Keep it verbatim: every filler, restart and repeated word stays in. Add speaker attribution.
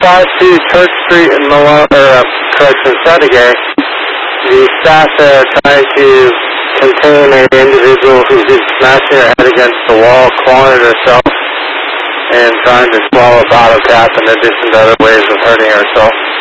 Speaker 1: five two Church Street in Malone, or uh, correction, Setagay. The staff there are trying to contain an individual who's just smashing her head against the wall, clawing herself, and trying to swallow a bottle cap in addition to other ways of hurting herself.